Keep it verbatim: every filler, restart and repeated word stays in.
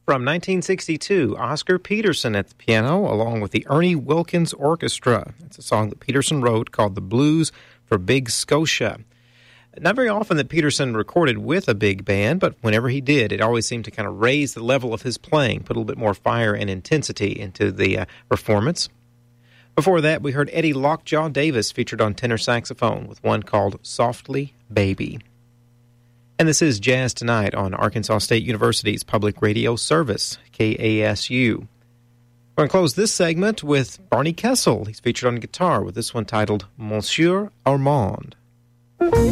from nineteen sixty-two, Oscar Peterson at the piano, along with the Ernie Wilkins Orchestra. It's a song that Peterson wrote called The Blues for Big Scotia. Not very often that Peterson recorded with a big band, but whenever he did, it always seemed to kind of raise the level of his playing, put a little bit more fire and intensity into the uh, performance. Before that, we heard Eddie Lockjaw Davis featured on tenor saxophone with one called Softly Baby. And this is Jazz Tonight on Arkansas State University's public radio service, K A S U. We're going to close this segment with Barney Kessel. He's featured on guitar with this one titled Monsieur Armand.